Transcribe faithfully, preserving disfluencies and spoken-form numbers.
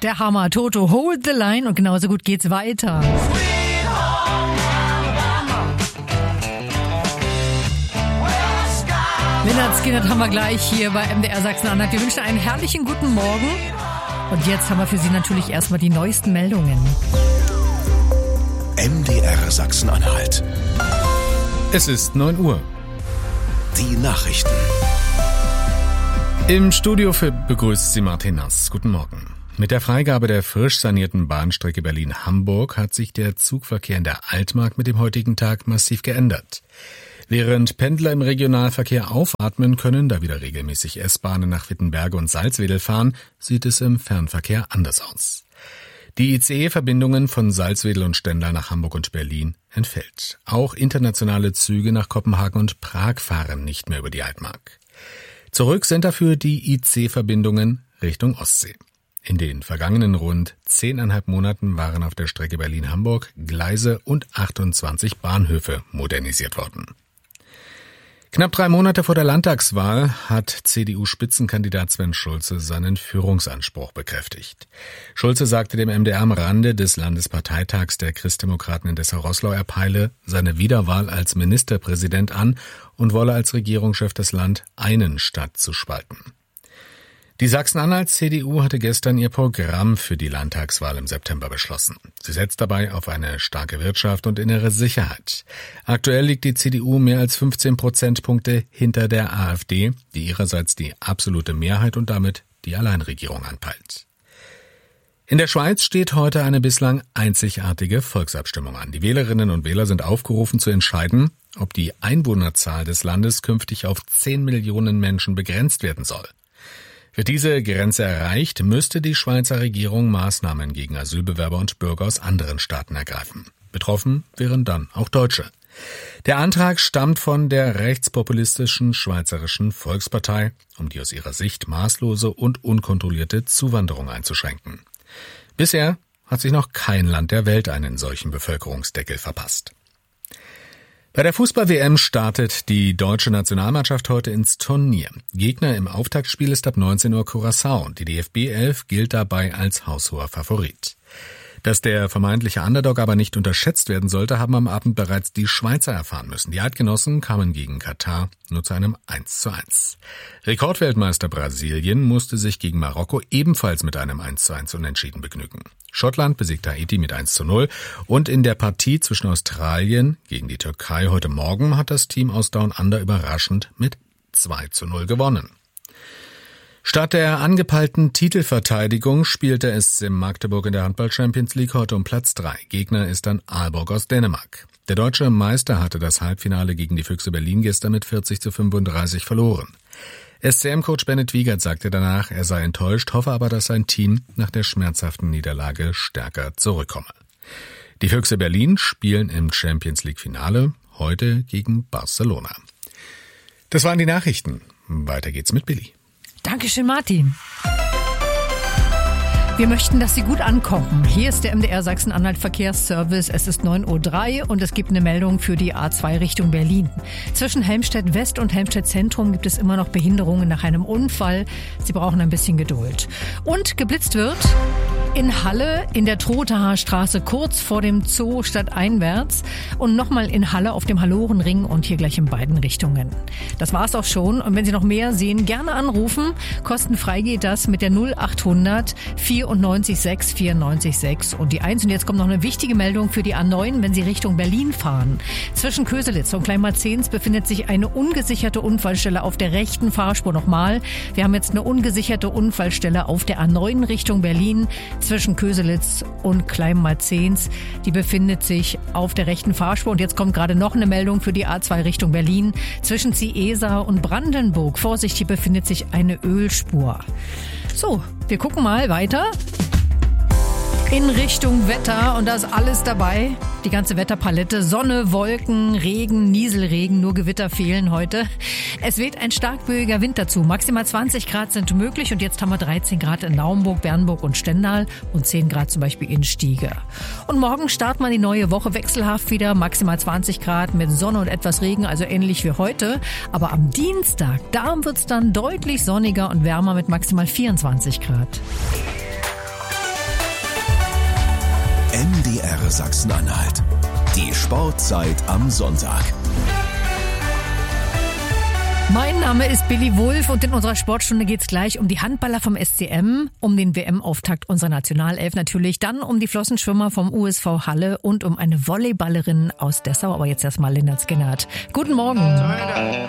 Der Hammer. Toto, hold the line und genauso gut geht's weiter. Lynyrd Skynyrd haben wir gleich hier bei M D R Sachsen-Anhalt. Wir wünschen einen herrlichen guten Morgen. Und jetzt haben wir für Sie natürlich erstmal die neuesten Meldungen. M D R Sachsen-Anhalt. Es ist neun Uhr. Die Nachrichten. Im Studio für begrüßt Sie Martin Nass. Guten Morgen. Mit der Freigabe der frisch sanierten Bahnstrecke Berlin-Hamburg hat sich der Zugverkehr in der Altmark mit dem heutigen Tag massiv geändert. Während Pendler im Regionalverkehr aufatmen können, da wieder regelmäßig S-Bahnen nach Wittenberge und Salzwedel fahren, sieht es im Fernverkehr anders aus. Die I C E-Verbindungen von Salzwedel und Stendal nach Hamburg und Berlin entfällt. Auch internationale Züge nach Kopenhagen und Prag fahren nicht mehr über die Altmark. Zurück sind dafür die I C-Verbindungen Richtung Ostsee. In den vergangenen rund zehneinhalb Monaten waren auf der Strecke Berlin-Hamburg Gleise und achtundzwanzig Bahnhöfe modernisiert worden. Knapp drei Monate vor der Landtagswahl hat C D U-Spitzenkandidat Sven Schulze seinen Führungsanspruch bekräftigt. Schulze sagte dem M D R am Rande des Landesparteitags der Christdemokraten in Dessau-Roßlau, er peile seine Wiederwahl als Ministerpräsident an und wolle als Regierungschef das Land einen statt zu spalten. Die Sachsen-Anhalt-C D U hatte gestern ihr Programm für die Landtagswahl im September beschlossen. Sie setzt dabei auf eine starke Wirtschaft und innere Sicherheit. Aktuell liegt die C D U mehr als fünfzehn Prozentpunkte hinter der AfD, die ihrerseits die absolute Mehrheit und damit die Alleinregierung anpeilt. In der Schweiz steht heute eine bislang einzigartige Volksabstimmung an. Die Wählerinnen und Wähler sind aufgerufen zu entscheiden, ob die Einwohnerzahl des Landes künftig auf zehn Millionen Menschen begrenzt werden soll. Wird diese Grenze erreicht, müsste die Schweizer Regierung Maßnahmen gegen Asylbewerber und Bürger aus anderen Staaten ergreifen. Betroffen wären dann auch Deutsche. Der Antrag stammt von der rechtspopulistischen Schweizerischen Volkspartei, um die aus ihrer Sicht maßlose und unkontrollierte Zuwanderung einzuschränken. Bisher hat sich noch kein Land der Welt einen solchen Bevölkerungsdeckel verpasst. Bei der Fußball-W M startet die deutsche Nationalmannschaft heute ins Turnier. Gegner im Auftaktspiel ist ab neunzehn Uhr Curaçao. Die D F B elf gilt dabei als haushoher Favorit. Dass der vermeintliche Underdog aber nicht unterschätzt werden sollte, haben am Abend bereits die Schweizer erfahren müssen. Die Eidgenossen kamen gegen Katar nur zu einem eins zu eins. Rekordweltmeister Brasilien musste sich gegen Marokko ebenfalls mit einem eins zu eins Unentschieden begnügen. Schottland besiegt Haiti mit eins zu null und in der Partie zwischen Australien gegen die Türkei heute Morgen hat das Team aus Down Under überraschend mit zwei zu null gewonnen. Statt der angepeilten Titelverteidigung spielt der S C Magdeburg in der Handball-Champions League heute um Platz drei. Gegner ist dann Aalborg aus Dänemark. Der deutsche Meister hatte das Halbfinale gegen die Füchse Berlin gestern mit vierzig zu fünfunddreißig verloren. S C M-Coach Bennett Wiegert sagte danach, er sei enttäuscht, hoffe aber, dass sein Team nach der schmerzhaften Niederlage stärker zurückkomme. Die Füchse Berlin spielen im Champions League-Finale heute gegen Barcelona. Das waren die Nachrichten. Weiter geht's mit Billy. Dankeschön, Martin. Wir möchten, dass Sie gut ankommen. Hier ist der M D R Sachsen-Anhalt Verkehrsservice. Es ist neun Uhr drei und es gibt eine Meldung für die A zwei Richtung Berlin. Zwischen Helmstedt West und Helmstedt Zentrum gibt es immer noch Behinderungen nach einem Unfall. Sie brauchen ein bisschen Geduld. Und geblitzt wird in Halle in der Trothaar Straße kurz vor dem Zoo stadteinwärts und nochmal in Halle auf dem Hallorenring und hier gleich in beiden Richtungen. Das war's auch schon und wenn Sie noch mehr sehen, gerne anrufen. Kostenfrei geht das mit der null achthundert vierundneunzig sechs vierundneunzig sechs und die eins. Und jetzt kommt noch eine wichtige Meldung für die A neun, wenn Sie Richtung Berlin fahren. Zwischen Köselitz und Kleinmarzens befindet sich eine ungesicherte Unfallstelle auf der rechten Fahrspur. Nochmal, wir haben jetzt eine ungesicherte Unfallstelle auf der A neun Richtung Berlin. Zwischen Köselitz und Kleinmarzens. Die befindet sich auf der rechten Fahrspur. Und jetzt kommt gerade noch eine Meldung für die A zwei Richtung Berlin. Zwischen Ciesa und Brandenburg. Vorsicht, hier befindet sich eine Ölspur. So, wir gucken mal weiter. In Richtung Wetter und da ist alles dabei. Die ganze Wetterpalette. Sonne, Wolken, Regen, Nieselregen, nur Gewitter fehlen heute. Es weht ein stark böiger Wind dazu. Maximal zwanzig Grad sind möglich und jetzt haben wir dreizehn Grad in Naumburg, Bernburg und Stendal und zehn Grad zum Beispiel in Stiege. Und morgen startet man die neue Woche wechselhaft wieder. Maximal zwanzig Grad mit Sonne und etwas Regen, also ähnlich wie heute. Aber am Dienstag, da wird's dann deutlich sonniger und wärmer mit maximal vierundzwanzig Grad. M D R Sachsen-Anhalt. Die Sportzeit am Sonntag. Mein Name ist Billy Wulff und in unserer Sportstunde geht's gleich um die Handballer vom S C M, um den W M-Auftakt unserer Nationalelf natürlich, dann um die Flossenschwimmer vom U S V Halle und um eine Volleyballerin aus Dessau. Aber jetzt erstmal Lynyrd Skynyrd. Guten Morgen.